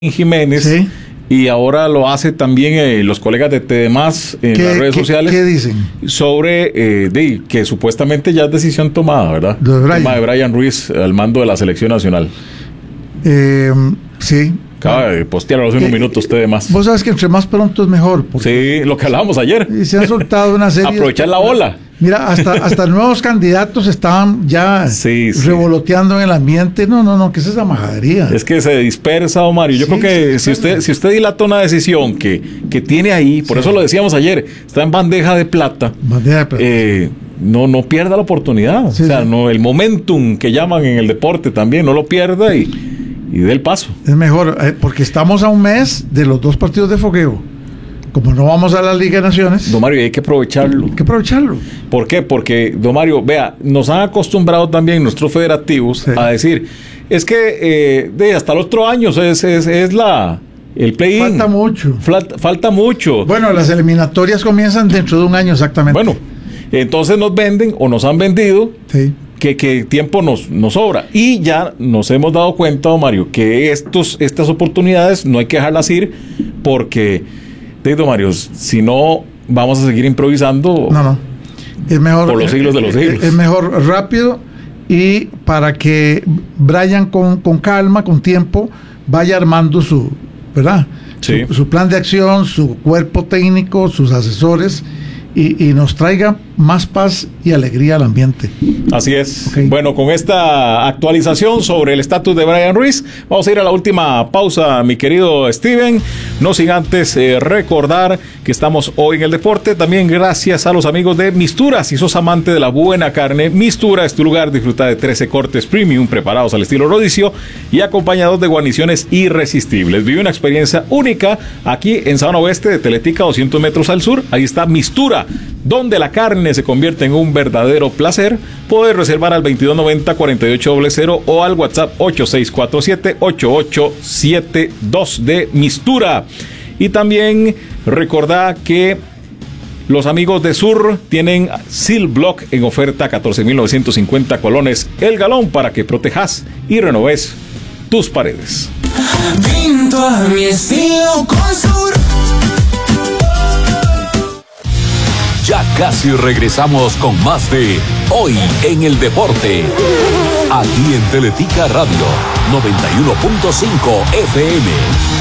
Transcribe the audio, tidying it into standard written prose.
Jiménez. Sí. Y ahora lo hace también los colegas de TDMás en las redes sociales. ¿Qué dicen? Sobre que supuestamente ya es decisión tomada, ¿verdad? De Brian. El tema de Brian Ruiz al mando de la selección nacional. Sí. Acaba de postearlo hace unos minutos TDMás. Vos sabes que entre más pronto es mejor. Sí, lo que hablábamos ayer. Y se han soltado una serie. Aprovechar la ola. Mira, hasta nuevos candidatos estaban ya revoloteando en el ambiente. No, ¿qué es esa majadería? Es que se dispersa, don Mario. Yo creo que si usted dilata una decisión que tiene ahí, por eso lo decíamos ayer, está en bandeja de plata. No pierda la oportunidad. No, el momentum que llaman en el deporte también, no lo pierda y dé el paso. Es mejor, porque estamos a un mes de los 2 partidos de fogueo. Como no vamos a la Liga de Naciones. Don Mario, hay que aprovecharlo. ¿Por qué? Porque, don Mario, vea, nos han acostumbrado también nuestros federativos a decir, es que hasta el otro año es el play-in. Falta mucho. Falta mucho. Bueno, las eliminatorias comienzan dentro de un año exactamente. Bueno, entonces nos venden o nos han vendido que tiempo nos sobra. Y ya nos hemos dado cuenta, don Mario, que estas oportunidades no hay que dejarlas ir porque... don Mario, si no vamos a seguir improvisando. No. Es mejor por los siglos de los siglos. Es mejor rápido y para que Brian con calma, con tiempo, vaya armando su plan de acción, su cuerpo técnico, sus asesores y nos traiga más paz y alegría al ambiente. Así es. Bueno, con esta actualización sobre el estatus de Brian Ruiz, vamos a ir a la última pausa, mi querido Steven. No sin antes recordar que estamos hoy en el deporte, también gracias a los amigos de Mistura. Si sos amante de la buena carne, Mistura es tu lugar. Disfruta de 13 cortes premium preparados al estilo rodicio y acompañados de guarniciones irresistibles. Vive una experiencia única aquí en Sabana Oeste de Teletica, 200 metros al sur. Ahí está Mistura, donde la carne se convierte en un verdadero placer. Puedes reservar al 2290-4800 o al WhatsApp 8647-8872 de Mistura. Y también recordá que los amigos de Sur tienen Seal Block en oferta, 14.950 colones el galón, para que protejas y renoves tus paredes. Pinto a mi estilo con Sur. Ya casi regresamos con más de Hoy en el Deporte. Aquí en Teletica Radio 91.5 FM.